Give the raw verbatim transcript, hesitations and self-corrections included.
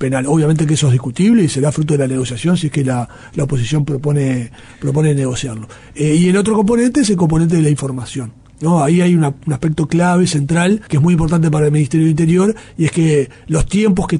penal. Obviamente que eso es discutible y será fruto de la negociación si es que la, la oposición propone, propone negociarlo. Eh, y el otro componente es el componente de la información, ¿no? Ahí hay una, un aspecto clave, central, que es muy importante para el Ministerio del Interior, y es que los tiempos que